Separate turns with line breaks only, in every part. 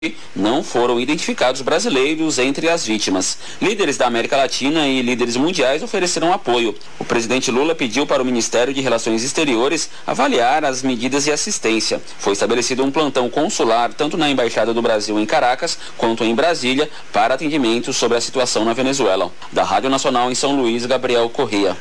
não foram identificados brasileiros entre as vítimas. Líderes da América Latina e líderes mundiais ofereceram apoio. O presidente Lula pediu para o Ministério de Relações Exteriores avaliar as medidas de assistência. Foi estabelecido um plantão consular tanto na Embaixada do Brasil em Caracas quanto em Brasília para atendimento sobre a situação na Venezuela. Da Rádio Nacional em São Luís, Gabriel Corrêa.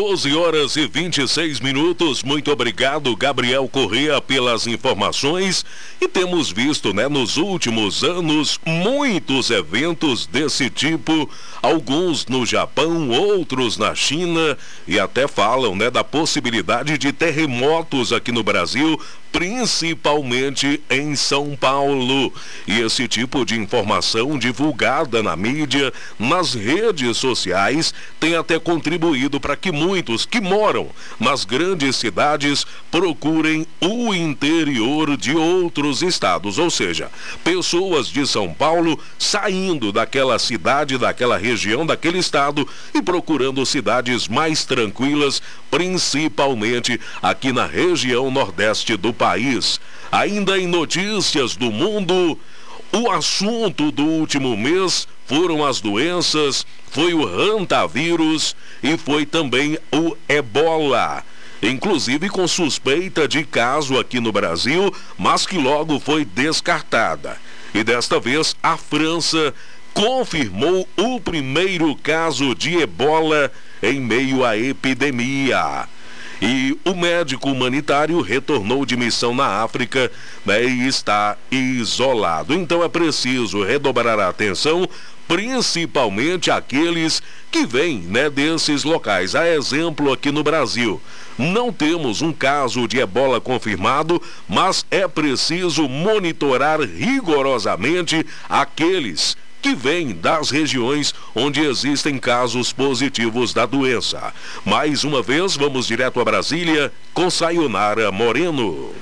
12h26. Muito obrigado, Gabriel Corrêa, pelas informações. E temos visto, nos últimos anos, muitos eventos desse tipo, alguns no Japão, outros na China, e até falam, da possibilidade de terremotos aqui no Brasil, principalmente em São Paulo. E esse tipo de informação divulgada na mídia, nas redes sociais, tem até contribuído para que muitos que moram nas grandes cidades procurem o interior de outros estados, ou seja, pessoas de São Paulo saindo daquela cidade, daquela região, daquele estado e procurando cidades mais tranquilas, principalmente aqui na região nordeste do país. Ainda em notícias do mundo, o assunto do último mês foram as doenças, foi o hantavírus e foi também o ebola. Inclusive com suspeita de caso aqui no Brasil, mas que logo foi descartada. E desta vez a França confirmou o primeiro caso de ebola em meio à epidemia. E o médico humanitário retornou de missão na África, e está isolado. Então é preciso redobrar a atenção, principalmente aqueles que vêm, desses locais. A exemplo aqui no Brasil, não temos um caso de ebola confirmado, mas é preciso monitorar rigorosamente aqueles que vêm das regiões onde existem casos positivos da doença. Mais uma vez, vamos direto a Brasília com Sayonara Moreno.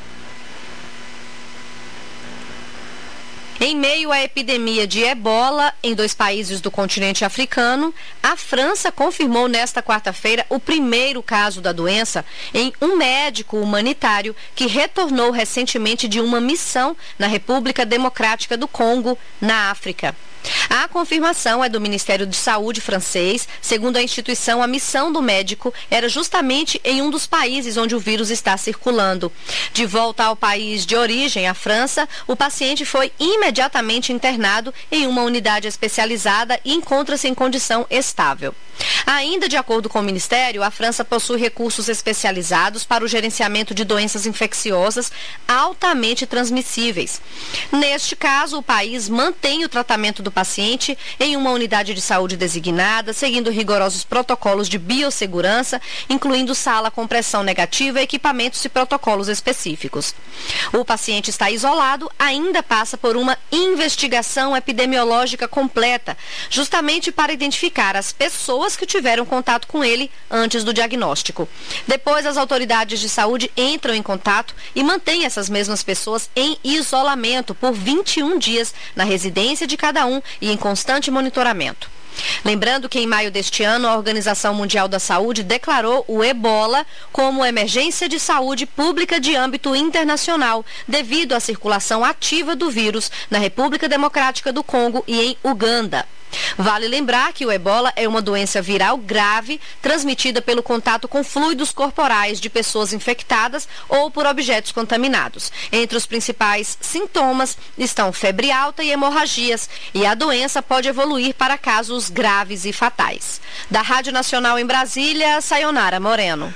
Em meio à epidemia de ebola em 2 países do continente africano, a França confirmou nesta quarta-feira o primeiro caso da doença em um médico humanitário que retornou recentemente de uma missão na República Democrática do Congo, na África. A confirmação é do Ministério de Saúde francês. Segundo a instituição, a missão do médico era justamente em um dos países onde o vírus está circulando. De volta ao país de origem, a França, o paciente foi imediatamente internado em uma unidade especializada e encontra-se em condição estável. Ainda de acordo com o Ministério, a França possui recursos especializados para o gerenciamento de doenças infecciosas altamente transmissíveis. Neste caso, o país mantém o tratamento do paciente em uma unidade de saúde designada, seguindo rigorosos protocolos de biossegurança, incluindo sala com pressão negativa, equipamentos e protocolos específicos. O paciente está isolado, ainda passa por uma investigação epidemiológica completa, justamente para identificar as pessoas que tiveram contato com ele antes do diagnóstico. Depois, as autoridades de saúde entram em contato e mantêm essas mesmas pessoas em isolamento por 21 dias na residência de cada um e em constante monitoramento. Lembrando que em maio deste ano, a Organização Mundial da Saúde declarou o ebola como emergência de saúde pública de âmbito internacional, devido à circulação ativa do vírus na República Democrática do Congo e em Uganda. Vale lembrar que o ebola é uma doença viral grave transmitida pelo contato com fluidos corporais de pessoas infectadas ou por objetos contaminados. Entre os principais sintomas estão febre alta e hemorragias, e a doença pode evoluir para casos graves e fatais. Da Rádio Nacional em Brasília, Sayonara Moreno.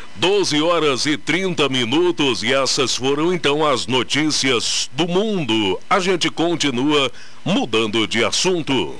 12h30 e essas foram então as notícias do mundo. A gente continua mudando de assunto.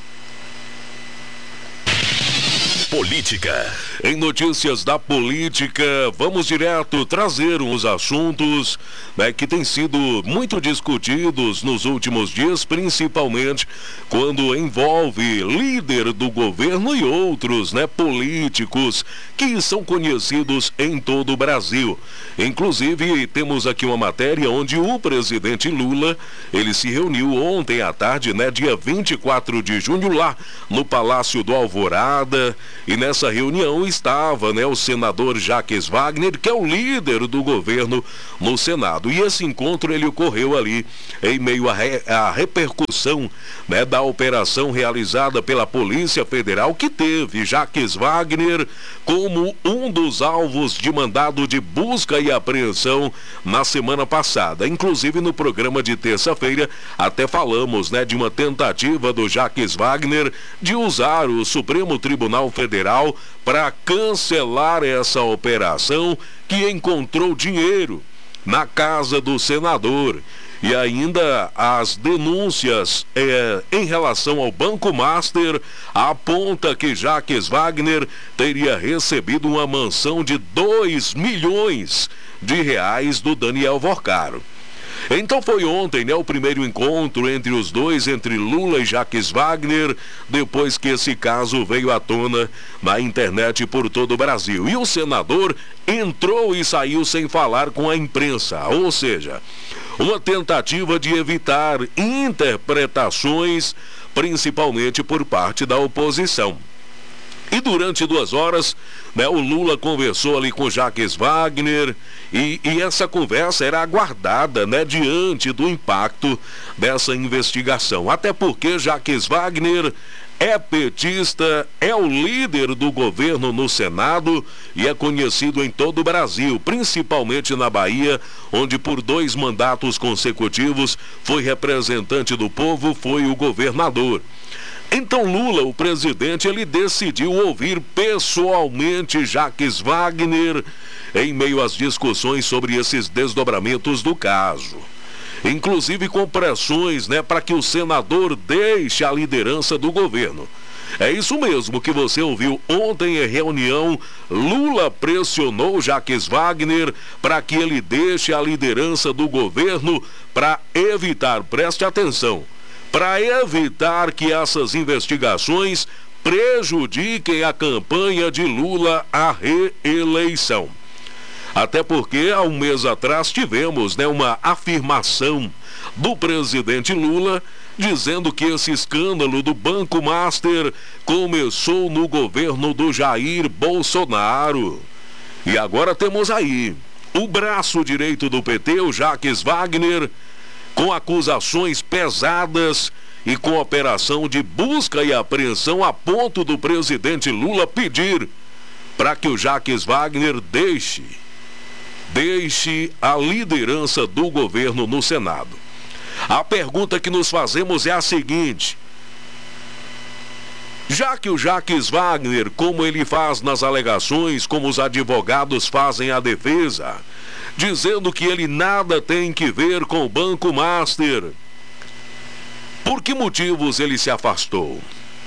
Política. Em notícias da política, vamos direto trazer uns assuntos que têm sido muito discutidos nos últimos dias, principalmente quando envolve líder do governo e outros políticos que são conhecidos em todo o Brasil. Inclusive, temos aqui uma matéria onde o presidente Lula, ele se reuniu ontem à tarde, dia 24 de junho, lá no Palácio do Alvorada, e nessa reunião estava, né, o senador Jacques Wagner, que é o líder do governo no Senado. E esse encontro ele ocorreu ali em meio à repercussão, né, da operação realizada pela Polícia Federal, que teve Jacques Wagner como um dos alvos de mandado de busca e apreensão na semana passada. Inclusive no programa de terça-feira até falamos, né, de uma tentativa do Jacques Wagner de usar o Supremo Tribunal Federal para cancelar essa operação que encontrou dinheiro na casa do senador. E ainda as denúncias em relação ao Banco Master aponta que Jacques Wagner teria recebido uma mansão de 2 milhões de reais do Daniel Vorcaro. Então foi ontem, né, o primeiro encontro entre os dois, entre Lula e Jacques Wagner, depois que esse caso veio à tona na internet por todo o Brasil. E o senador entrou e saiu sem falar com a imprensa, ou seja, uma tentativa de evitar interpretações, principalmente por parte da oposição. E durante 2 horas, né, o Lula conversou ali com Jacques Wagner e essa conversa era aguardada, né, diante do impacto dessa investigação. Até porque Jacques Wagner é petista, é o líder do governo no Senado e é conhecido em todo o Brasil, principalmente na Bahia, onde por 2 mandatos consecutivos foi representante do povo, foi o governador. Então Lula, o presidente, ele decidiu ouvir pessoalmente Jacques Wagner em meio às discussões sobre esses desdobramentos do caso. Inclusive com pressões, né, para que o senador deixe a liderança do governo. É isso mesmo que você ouviu ontem em reunião. Lula pressionou Jacques Wagner para que ele deixe a liderança do governo para evitar, preste atenção, para evitar que essas investigações prejudiquem a campanha de Lula à reeleição. Até porque há um mês atrás tivemos, né, uma afirmação do presidente Lula dizendo que esse escândalo do Banco Master começou no governo do Jair Bolsonaro. E agora temos aí o braço direito do PT, o Jacques Wagner, com acusações pesadas e com operação de busca e apreensão a ponto do presidente Lula pedir para que o Jacques Wagner deixe a liderança do governo no Senado. A pergunta que nos fazemos é a seguinte: já que o Jacques Wagner, como ele faz nas alegações, como os advogados fazem a defesa, dizendo que ele nada tem que ver com o Banco Master, por que motivos ele se afastou?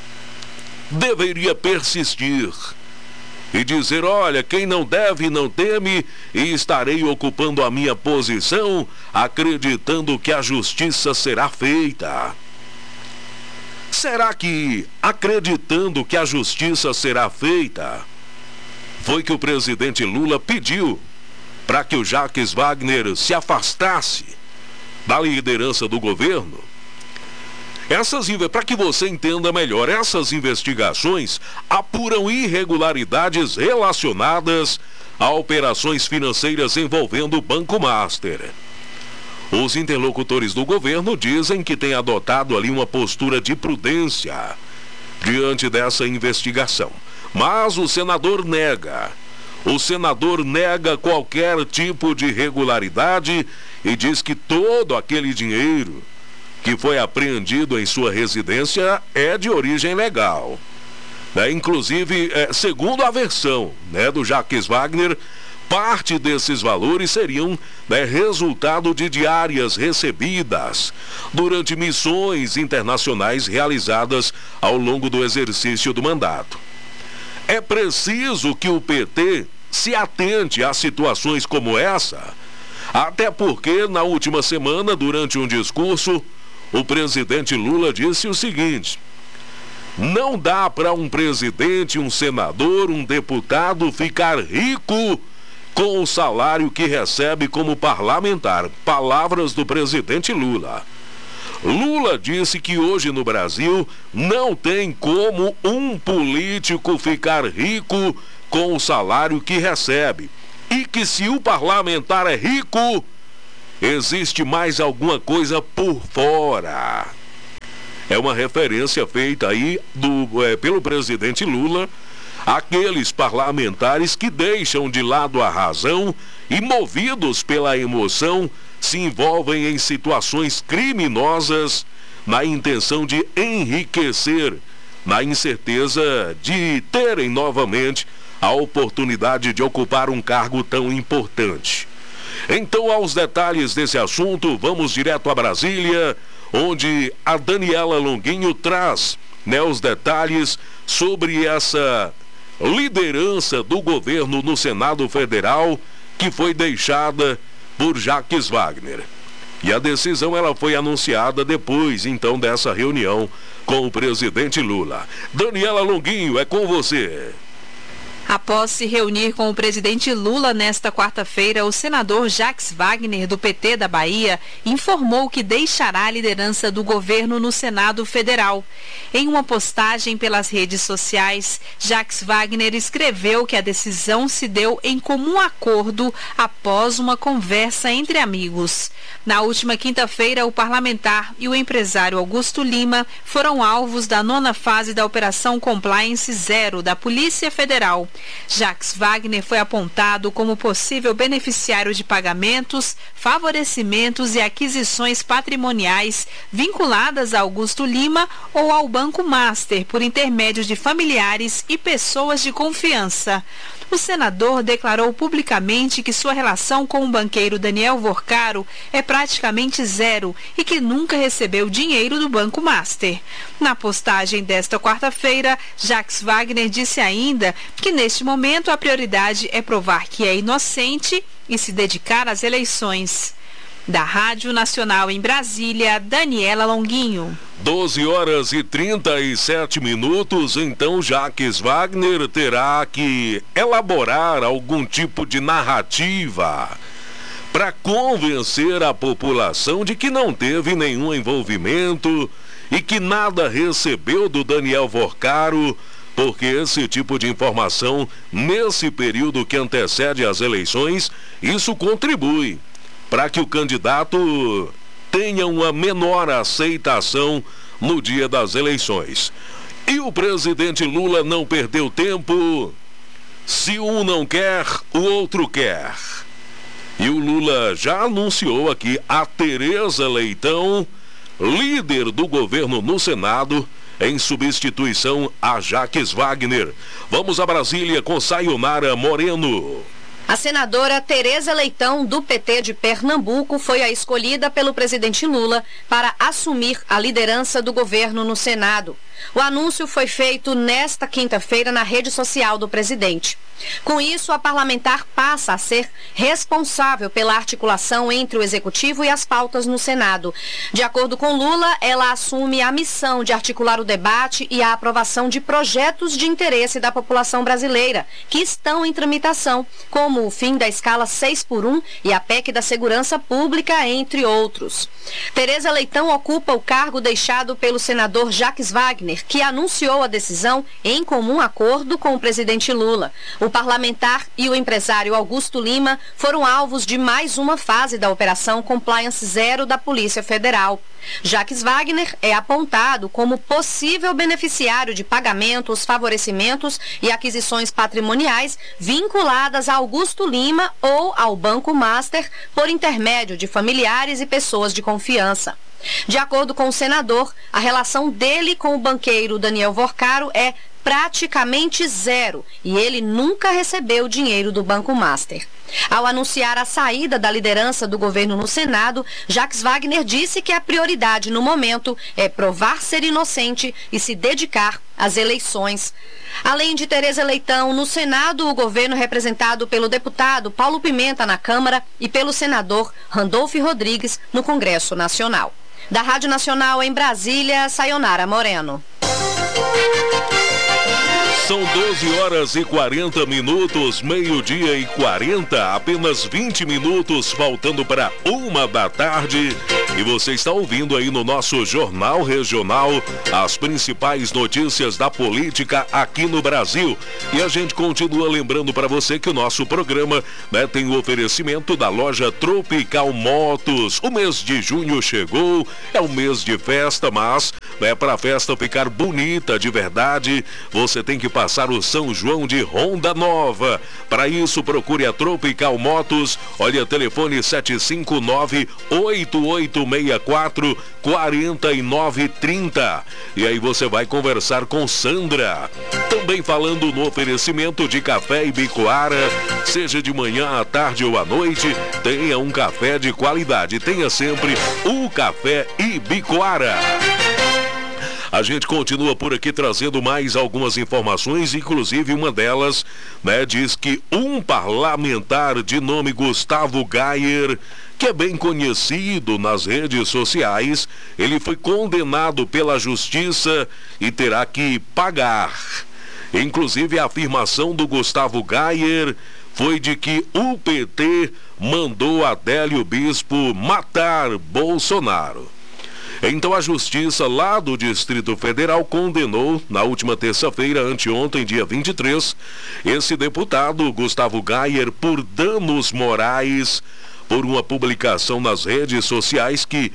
Deveria persistir e dizer: olha, quem não deve não teme, e estarei ocupando a minha posição, acreditando que a justiça será feita. Será que, acreditando que a justiça será feita, foi que o presidente Lula pediu para que o Jacques Wagner se afastasse da liderança do governo? Para que você entenda melhor, essas investigações apuram irregularidades relacionadas a operações financeiras envolvendo o Banco Master. Os interlocutores do governo dizem que têm adotado ali uma postura de prudência diante dessa investigação. Mas o senador nega. O senador nega qualquer tipo de irregularidade e diz que todo aquele dinheiro que foi apreendido em sua residência é de origem legal. Inclusive, segundo a versão, né, do Jacques Wagner, parte desses valores seriam, né, resultado de diárias recebidas durante missões internacionais realizadas ao longo do exercício do mandato. É preciso que o PT se atente a situações como essa, até porque na última semana, durante um discurso, o presidente Lula disse o seguinte: não dá para um presidente, um senador, um deputado ficar rico com o salário que recebe como parlamentar. Palavras do presidente Lula. Lula disse que hoje no Brasil não tem como um político ficar rico com o salário que recebe. E que se o parlamentar é rico, existe mais alguma coisa por fora. É uma referência feita aí pelo presidente Lula àqueles parlamentares que deixam de lado a razão e, movidos pela emoção, se envolvem em situações criminosas na intenção de enriquecer, na incerteza de terem novamente a oportunidade de ocupar um cargo tão importante. Então, aos detalhes desse assunto, vamos direto a Brasília, onde a Daniela Longuinho traz, os detalhes sobre essa liderança do governo no Senado Federal que foi deixada por Jacques Wagner. E a decisão ela foi anunciada depois, então, dessa reunião com o presidente Lula. Daniela Longuinho, é com você.
Após se reunir com o presidente Lula nesta quarta-feira, o senador Jacques Wagner, do PT da Bahia, informou que deixará a liderança do governo no Senado Federal. Em uma postagem pelas redes sociais, Jacques Wagner escreveu que a decisão se deu em comum acordo após uma conversa entre amigos. Na última quinta-feira, o parlamentar e o empresário Augusto Lima foram alvos da 9ª fase da Operação Compliance Zero da Polícia Federal. Jacques Wagner foi apontado como possível beneficiário de pagamentos, favorecimentos e aquisições patrimoniais vinculadas a Augusto Lima ou ao Banco Master por intermédio de familiares e pessoas de confiança. O senador declarou publicamente que sua relação com o banqueiro Daniel Vorcaro é praticamente zero e que nunca recebeu dinheiro do Banco Master. Na postagem desta quarta-feira, Jacques Wagner disse ainda que neste momento a prioridade é provar que é inocente e se dedicar às eleições. Da Rádio Nacional em Brasília, Daniela Longuinho.
12h37, então Jacques Wagner terá que elaborar algum tipo de narrativa para convencer a população de que não teve nenhum envolvimento e que nada recebeu do Daniel Vorcaro, porque esse tipo de informação, nesse período que antecede as eleições, isso contribui para que o candidato tenha uma menor aceitação no dia das eleições. E o presidente Lula não perdeu tempo. Se um não quer, o outro quer. E o Lula já anunciou aqui a Tereza Leitão, líder do governo no Senado, em substituição a Jacques Wagner. Vamos a Brasília com Sayonara Moreno.
A senadora Tereza Leitão, do PT de Pernambuco, foi a escolhida pelo presidente Lula para assumir a liderança do governo no Senado. O anúncio foi feito nesta quinta-feira na rede social do presidente. Com isso, a parlamentar passa a ser responsável pela articulação entre o Executivo e as pautas no Senado. De acordo com Lula, ela assume a missão de articular o debate e a aprovação de projetos de interesse da população brasileira, que estão em tramitação, como o fim da escala 6x1 e a PEC da Segurança Pública, entre outros. Tereza Leitão ocupa o cargo deixado pelo senador Jacques Wagner, que anunciou a decisão em comum acordo com o presidente Lula. O parlamentar e o empresário Augusto Lima foram alvos de mais uma fase da Operação Compliance Zero da Polícia Federal. Jacques Wagner é apontado como possível beneficiário de pagamentos, favorecimentos e aquisições patrimoniais vinculadas a Augusto Lima ou ao Banco Master por intermédio de familiares e pessoas de confiança. De acordo com o senador, a relação dele com o banqueiro Daniel Vorcaro é praticamente zero e ele nunca recebeu dinheiro do Banco Master. Ao anunciar a saída da liderança do governo no Senado, Jacques Wagner disse que a prioridade no momento é provar ser inocente e se dedicar às eleições. Além de Tereza Leitão, no Senado, o governo representado pelo deputado Paulo Pimenta na Câmara e pelo senador Randolfo Rodrigues no Congresso Nacional. Da Rádio Nacional em Brasília, Sayonara Moreno.
São 12h40, meio-dia e 40, apenas 20 minutos faltando para 1h. E você está ouvindo aí no nosso Jornal Regional as principais notícias da política aqui no Brasil. E a gente continua lembrando para você que o nosso programa, né, tem o oferecimento da loja Tropical Motos. O mês de junho chegou, é o mês de festa, mas para a festa ficar bonita de verdade, você tem que passar o São João de Honda Nova. Para isso, procure a Tropical Motos. Olha, telefone 759-8864-4930. E aí você vai conversar com Sandra. Também falando no oferecimento de café Ibicoara. Seja de manhã, à tarde ou à noite, tenha um café de qualidade. Tenha sempre o café Ibicoara. A gente continua por aqui trazendo mais algumas informações, inclusive uma delas, né, diz que um parlamentar de nome Gustavo Gayer, que é bem conhecido nas redes sociais, ele foi condenado pela justiça e terá que pagar. Inclusive a afirmação do Gustavo Gayer foi de que o PT mandou Adélio Bispo matar Bolsonaro. Então a justiça lá do Distrito Federal condenou na última terça-feira, anteontem, dia 23, esse deputado Gustavo Gayer por danos morais por uma publicação nas redes sociais que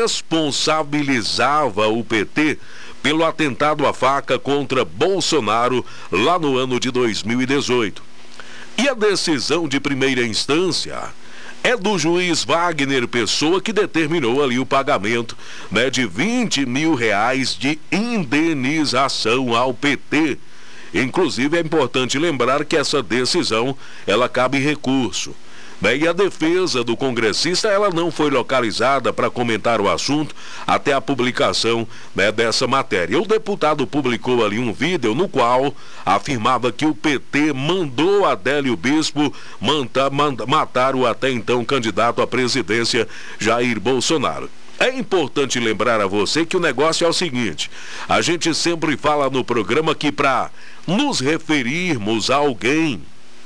responsabilizava o PT pelo atentado à faca contra Bolsonaro lá no ano de 2018. E a decisão de primeira instância é do juiz Wagner Pessoa, que determinou ali o pagamento, né, de R$20 mil de indenização ao PT. Inclusive é importante lembrar que essa decisão, ela cabe em recurso. E a defesa do congressista, ela não foi localizada para comentar o assunto até a publicação, né, dessa matéria. O deputado publicou ali um vídeo no qual afirmava que o PT mandou Adélio Bispo matar o até então candidato à presidência Jair Bolsonaro. É importante lembrar a você que o negócio é o seguinte: a gente sempre fala no programa que para nos referirmos a alguém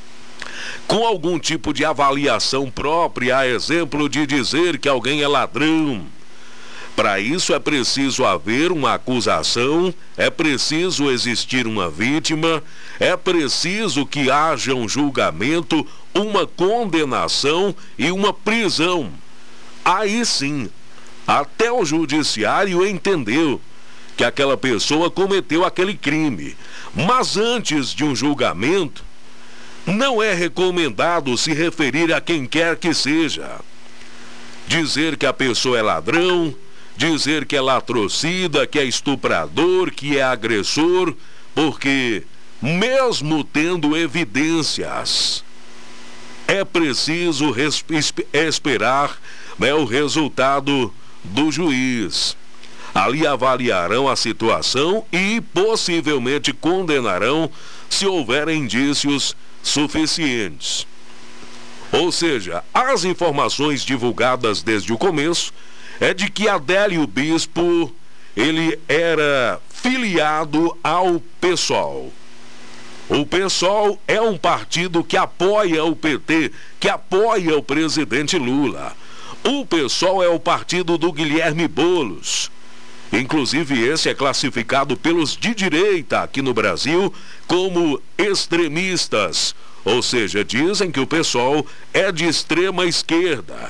com algum tipo de avaliação própria, a exemplo de dizer que alguém é ladrão, para isso é preciso haver uma acusação, é preciso existir uma vítima, é preciso que haja um julgamento, uma condenação e uma prisão. Aí sim, até o judiciário entendeu que aquela pessoa cometeu aquele crime. Mas antes de um julgamento, não é recomendado se referir a quem quer que seja. Dizer que a pessoa é ladrão, dizer que é latrocida, que é estuprador, que é agressor, porque mesmo tendo evidências, é preciso esperar, né, o resultado do juiz. Ali avaliarão a situação e possivelmente condenarão se houver indícios suficientes. Ou seja, as informações divulgadas desde o começo é de que Adélio Bispo, ele era filiado ao PSOL. O PSOL é um partido que apoia o PT, que apoia o presidente Lula. O PSOL é o partido do Guilherme Boulos. Inclusive esse é classificado pelos de direita aqui no Brasil como extremistas, ou seja, dizem que o PSOL é de extrema esquerda.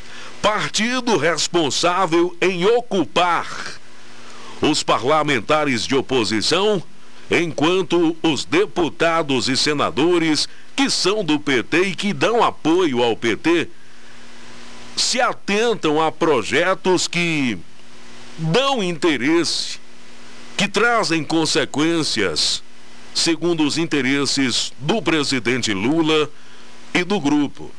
Partido responsável em ocupar os parlamentares de oposição, enquanto os deputados e senadores que são do PT e que dão apoio ao PT se atentam a projetos que dão interesse, que trazem consequências segundo os interesses do presidente Lula e do grupo.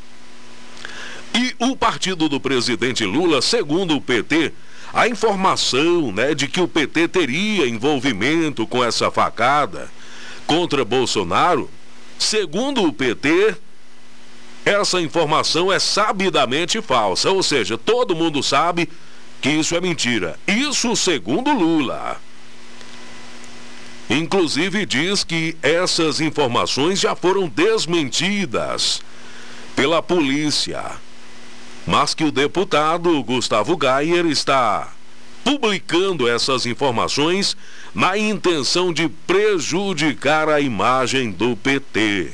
E o partido do presidente Lula, segundo o PT, a informação, né, de que o PT teria envolvimento com essa facada contra Bolsonaro, segundo o PT, essa informação é sabidamente falsa. Ou seja, todo mundo sabe que isso é mentira. Isso segundo Lula. inclusive diz que essas informações já foram desmentidas pela polícia, mas que o deputado Gustavo Gayer está publicando essas informações na intenção de prejudicar a imagem do PT.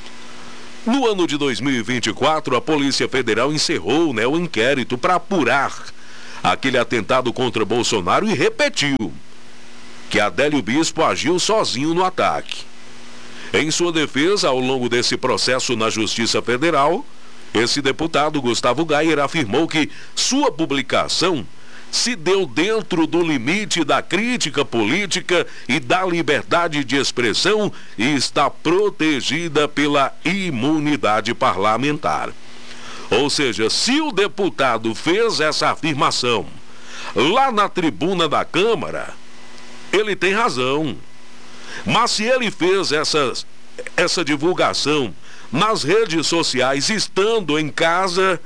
No ano de 2024, a Polícia Federal encerrou, o inquérito para apurar aquele atentado contra Bolsonaro e repetiu que Adélio Bispo agiu sozinho no ataque. Em sua defesa, ao longo desse processo na Justiça Federal, esse deputado Gustavo Gayer afirmou que sua publicação se deu dentro do limite da crítica política e da liberdade de expressão e está protegida pela imunidade parlamentar. Ou seja, se o deputado fez essa afirmação lá na tribuna da Câmara, ele tem razão. Mas se ele fez essa divulgação nas redes sociais, estando em casa,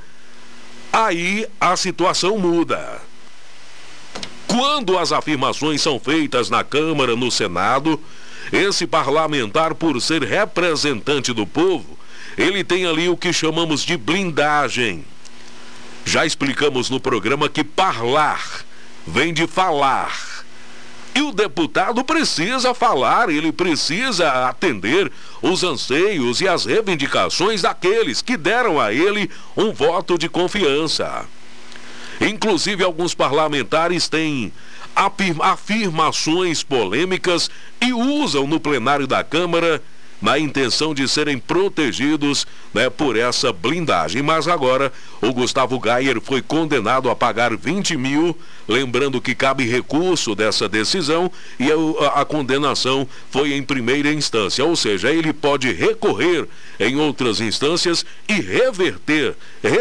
aí a situação muda. Quando as afirmações são feitas na Câmara, no Senado, esse parlamentar, por ser representante do povo, ele tem ali o que chamamos de blindagem. Já explicamos no programa que parlar vem de falar. E o deputado precisa falar, ele precisa atender os anseios e as reivindicações daqueles que deram a ele um voto de confiança. Inclusive, alguns parlamentares têm afirmações polêmicas e usam no plenário da Câmara na intenção de serem protegidos, por essa blindagem. Mas agora o Gustavo Gayer foi condenado a pagar 20 mil, lembrando que cabe recurso dessa decisão e a condenação foi em primeira instância, ou seja, ele pode recorrer em outras instâncias e reverter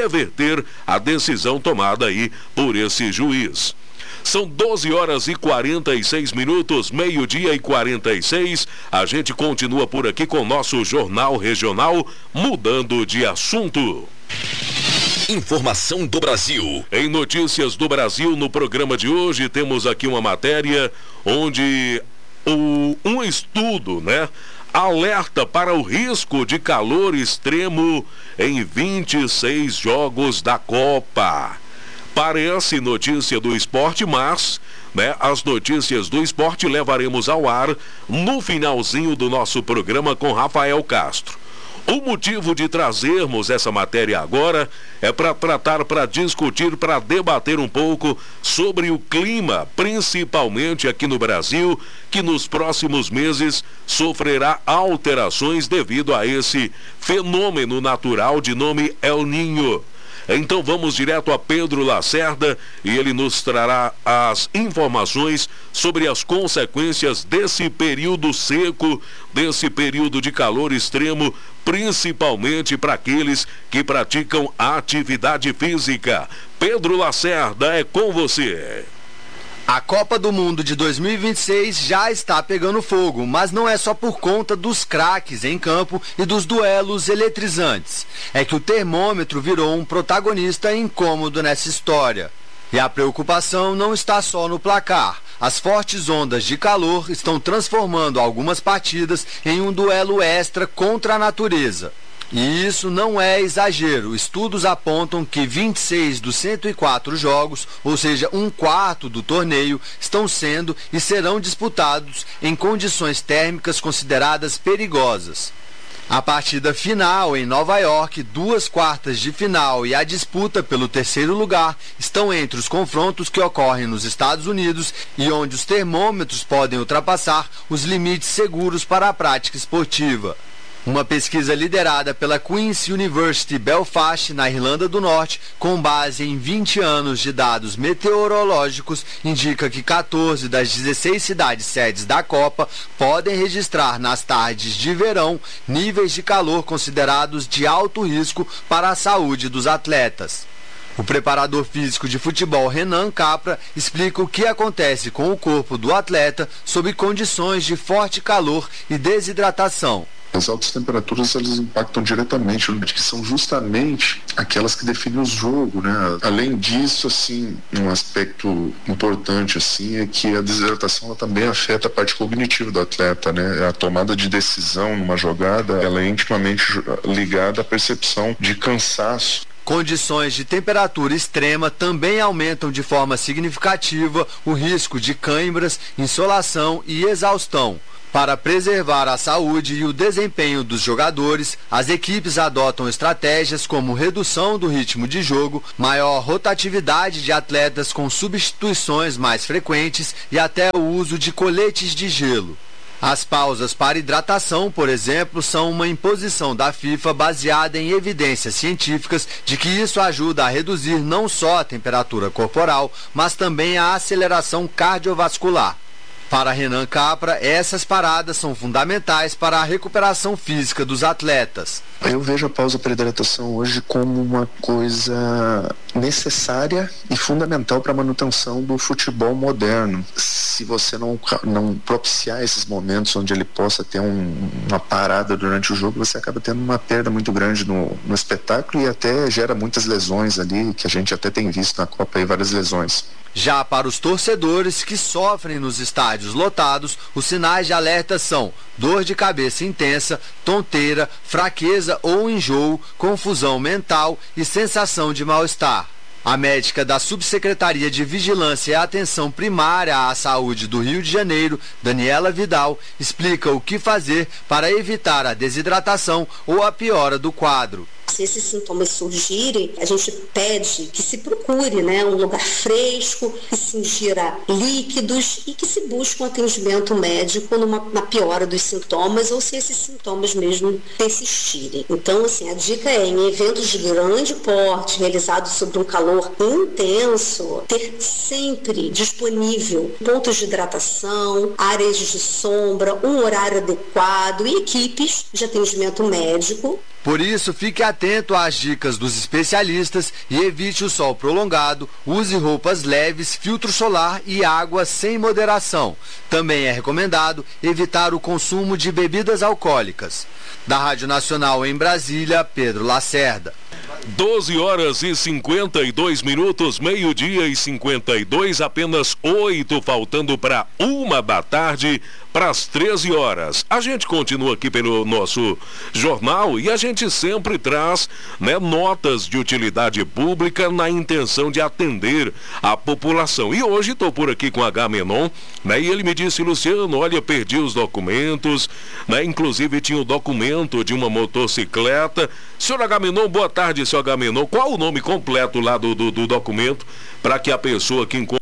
a decisão tomada aí por esse juiz. São 12 horas e 46 minutos, meio-dia e 46. A gente continua por aqui com o nosso Jornal Regional, mudando de assunto.
Informação do Brasil.
Em Notícias do Brasil, no programa de hoje, temos aqui uma matéria onde um estudo, alerta para o risco de calor extremo em 26 jogos da Copa. Parece notícia do esporte, mas as notícias do esporte levaremos ao ar no finalzinho do nosso programa com Rafael Castro. O motivo de trazermos essa matéria agora é para discutir, para debater um pouco sobre o clima, principalmente aqui no Brasil, que nos próximos meses sofrerá alterações devido a esse fenômeno natural de nome El Niño. Então vamos direto a Pedro Lacerda e ele nos trará as informações sobre as consequências desse período seco, desse período de calor extremo, principalmente para aqueles que praticam atividade física. Pedro Lacerda, é com você.
A Copa do Mundo de 2026 já está pegando fogo, mas não é só por conta dos craques em campo e dos duelos eletrizantes. É que o termômetro virou um protagonista incômodo nessa história. E a preocupação não está só no placar. As fortes ondas de calor estão transformando algumas partidas em um duelo extra contra a natureza. E isso não é exagero. Estudos apontam que 26 dos 104 jogos, ou seja, um quarto do torneio, estão sendo e serão disputados em condições térmicas consideradas perigosas. A partida final em Nova York, 2 quartas de final e a disputa pelo terceiro lugar estão entre os confrontos que ocorrem nos Estados Unidos e onde os termômetros podem ultrapassar os limites seguros para a prática esportiva. Uma pesquisa liderada pela Queen's University Belfast, na Irlanda do Norte, com base em 20 anos de dados meteorológicos, indica que 14 das 16 cidades sedes da Copa podem registrar nas tardes de verão níveis de calor considerados de alto risco para a saúde dos atletas. O preparador físico de futebol Renan Capra explica o que acontece com o corpo do atleta sob condições de forte calor e desidratação.
As altas temperaturas, elas impactam diretamente, que são justamente aquelas que definem o jogo, né? Além disso, assim, um aspecto importante, assim, é que a desidratação ela também afeta a parte cognitiva do atleta, né? A tomada de decisão numa jogada, ela é intimamente ligada à percepção de cansaço.
Condições de temperatura extrema também aumentam de forma significativa o risco de cãibras, insolação e exaustão. Para preservar a saúde e o desempenho dos jogadores, as equipes adotam estratégias como redução do ritmo de jogo, maior rotatividade de atletas com substituições mais frequentes e até o uso de coletes de gelo. As pausas para hidratação, por exemplo, são uma imposição da FIFA baseada em evidências científicas de que isso ajuda a reduzir não só a temperatura corporal, mas também a aceleração cardiovascular. Para Renan Capra, essas paradas são fundamentais para a recuperação física dos atletas.
Eu vejo a pausa para hidratação hoje como uma coisa necessária e fundamental para a manutenção do futebol moderno. Se você não propiciar esses momentos onde ele possa ter uma parada durante o jogo, você acaba tendo uma perda muito grande no espetáculo e até gera muitas lesões ali, que a gente até tem visto na Copa aí, várias lesões.
Já para os torcedores que sofrem nos estádios lotados, os sinais de alerta são dor de cabeça intensa, tonteira, fraqueza ou enjoo, confusão mental e sensação de mal-estar. A médica da Subsecretaria de Vigilância e Atenção Primária à Saúde do Rio de Janeiro, Daniela Vidal, explica o que fazer para evitar a desidratação ou a piora do quadro.
Se esses sintomas surgirem, a gente pede que se procure, né, um lugar fresco, que se ingira líquidos e que se busque um atendimento médico na piora dos sintomas ou se esses sintomas mesmo persistirem. Então, assim, a dica é, em eventos de grande porte, realizados sob um calor intenso, ter sempre disponível pontos de hidratação, áreas de sombra, um horário adequado e equipes de atendimento médico.
Por isso, fique atento às dicas dos especialistas e evite o sol prolongado, use roupas leves, filtro solar e água sem moderação. Também é recomendado evitar o consumo de bebidas alcoólicas. Da Rádio Nacional em Brasília, Pedro Lacerda.
12 horas e 52 minutos, meio-dia e 52, apenas 8 faltando para 1 da tarde, para as 13 horas. A gente continua aqui pelo nosso jornal e a gente sempre traz, né, notas de utilidade pública na intenção de atender a população. E hoje estou por aqui com Agamenon, né, e ele me disse: Luciano, olha, perdi os documentos, né, inclusive tinha o documento de uma motocicleta. Senhor Agamenon, boa tarde, senhor Agamenon. Qual o nome completo lá do documento para que a pessoa que encontra